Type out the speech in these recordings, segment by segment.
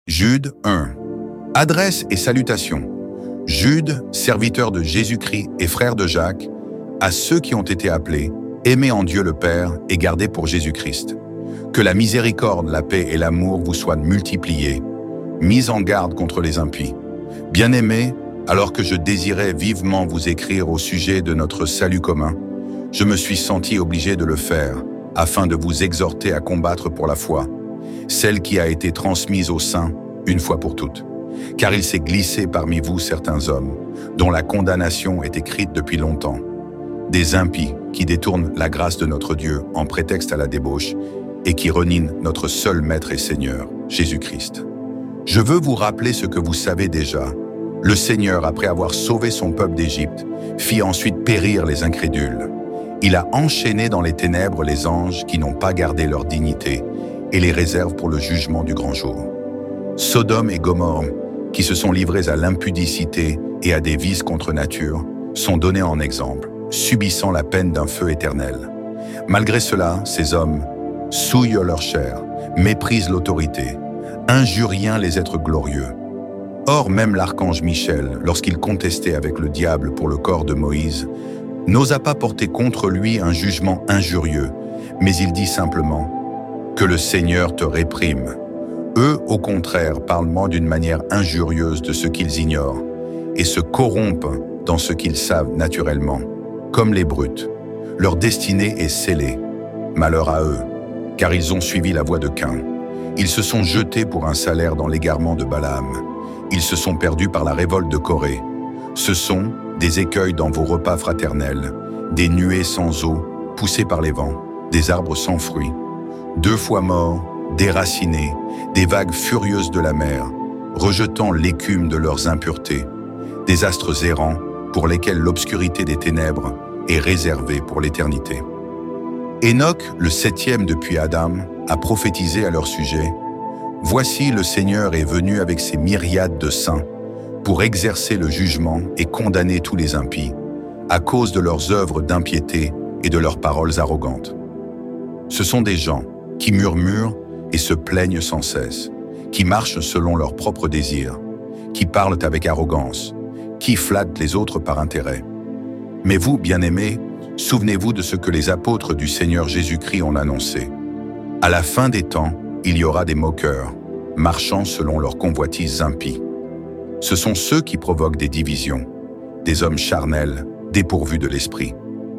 Jude 1. Adresse et salutations. Jude, serviteur de Jésus-Christ et frère de Jacques, à ceux qui ont été appelés, aimés en Dieu le Père et gardés pour Jésus-Christ. Que la miséricorde, la paix et l'amour vous soient multipliés, mis en garde contre les impies. Bien-aimés, alors que je désirais vivement vous écrire au sujet de notre salut commun, je me suis senti obligé de le faire, afin de vous exhorter à combattre pour la foi, celle qui a été transmise aux saints une fois pour toutes. Car il s'est glissé parmi vous certains hommes, dont la condamnation est écrite depuis longtemps, des impies qui détournent la grâce de notre Dieu en prétexte à la débauche et qui renient notre seul Maître et Seigneur, Jésus-Christ. Je veux vous rappeler ce que vous savez déjà. Le Seigneur, après avoir sauvé son peuple d'Égypte, fit ensuite périr les incrédules. Il a enchaîné dans les ténèbres les anges qui n'ont pas gardé leur dignité et les réserve pour le jugement du grand jour. Sodome et Gomorrhe, qui se sont livrés à l'impudicité et à des vices contre nature, sont donnés en exemple, subissant la peine d'un feu éternel. Malgré cela, ces hommes souillent leur chair, méprisent l'autorité, injurient rien les êtres glorieux. Or, même l'archange Michel, lorsqu'il contestait avec le diable pour le corps de Moïse, n'osa pas porter contre lui un jugement injurieux, mais il dit simplement « Que le Seigneur te réprime ». Eux, au contraire, parlent moins d'une manière injurieuse de ce qu'ils ignorent et se corrompent dans ce qu'ils savent naturellement, comme les brutes. Leur destinée est scellée. Malheur à eux, car ils ont suivi la voie de Caïn. Ils se sont jetés pour un salaire dans l'égarement de Balaam. Ils se sont perdus par la révolte de Corée. Ce sont des écueils dans vos repas fraternels, des nuées sans eau, poussées par les vents, des arbres sans fruits, 2 fois morts, déracinés, des vagues furieuses de la mer, rejetant l'écume de leurs impuretés, des astres errants pour lesquels l'obscurité des ténèbres est réservée pour l'éternité. Enoch, le 7e depuis Adam, a prophétisé à leur sujet « Voici le Seigneur est venu avec ses myriades de saints pour exercer le jugement et condamner tous les impies, à cause de leurs œuvres d'impiété et de leurs paroles arrogantes. » Ce sont des gens qui murmurent et se plaignent sans cesse, qui marchent selon leurs propres désirs, qui parlent avec arrogance, qui flattent les autres par intérêt. Mais vous, bien-aimés, souvenez-vous de ce que les apôtres du Seigneur Jésus-Christ ont annoncé. À la fin des temps, il y aura des moqueurs, marchant selon leurs convoitises impies. Ce sont ceux qui provoquent des divisions, des hommes charnels, dépourvus de l'esprit.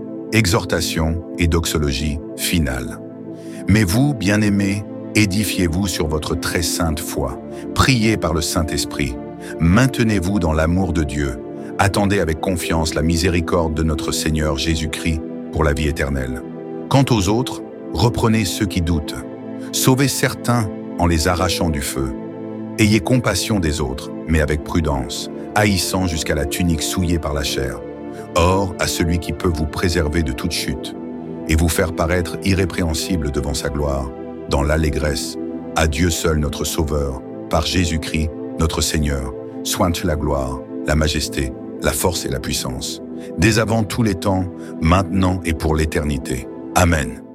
Exhortation et doxologie finale. Mais vous, bien-aimés, édifiez-vous sur votre très sainte foi, priez par le Saint-Esprit, maintenez-vous dans l'amour de Dieu, attendez avec confiance la miséricorde de notre Seigneur Jésus-Christ pour la vie éternelle. Quant aux autres, reprenez ceux qui doutent, sauvez certains en les arrachant du feu. Ayez compassion des autres, mais avec prudence, haïssant jusqu'à la tunique souillée par la chair. Or, à celui qui peut vous préserver de toute chute et vous faire paraître irrépréhensible devant sa gloire, dans l'allégresse, à Dieu seul notre Sauveur, par Jésus-Christ, notre Seigneur, soient la gloire, la majesté, la force et la puissance, dès avant tous les temps, maintenant et pour l'éternité. Amen.